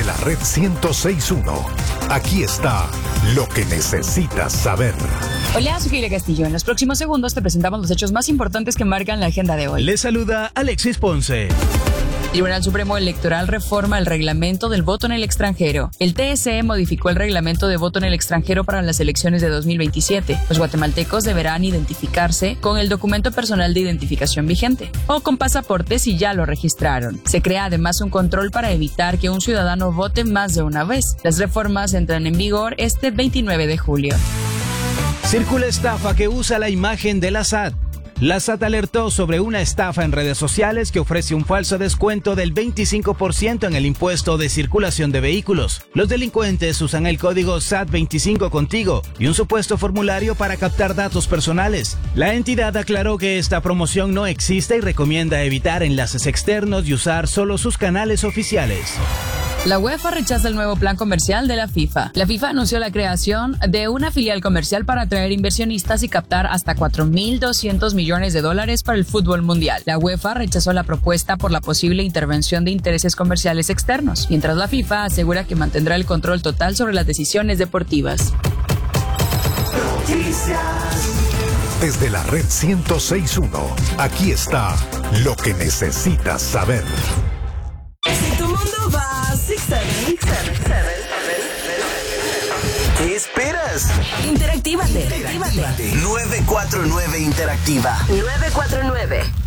Desde la red 106.1, aquí está lo que necesitas saber. Hola, soy Gilia Castillo. En los próximos segundos te presentamos los hechos más importantes que marcan la agenda de hoy. Les saluda Alexis Ponce. El Tribunal Supremo Electoral reforma el reglamento del voto en el extranjero. El TSE modificó el reglamento de voto en el extranjero para las elecciones de 2027. Los guatemaltecos deberán identificarse con el documento personal de identificación vigente o con pasaporte si ya lo registraron. Se crea además un control para evitar que un ciudadano vote más de una vez. Las reformas entran en vigor este 29 de julio. Circula estafa que usa la imagen de la SAT. La SAT alertó sobre una estafa en redes sociales que ofrece un falso descuento del 25% en el impuesto de circulación de vehículos. Los delincuentes usan el código SAT25 contigo y un supuesto formulario para captar datos personales. La entidad aclaró que esta promoción no existe y recomienda evitar enlaces externos y usar solo sus canales oficiales. La UEFA rechaza el nuevo plan comercial de la FIFA. La FIFA anunció la creación de una filial comercial para atraer inversionistas y captar hasta $4.200 millones para el fútbol mundial. La UEFA rechazó la propuesta por la posible intervención de intereses comerciales externos, mientras la FIFA asegura que mantendrá el control total sobre las decisiones deportivas. Desde la red 106.1, aquí está lo que necesitas saber. Si tu mundo va a 677. ¿Qué esperas? Interactívate. 949 Interactiva. 949.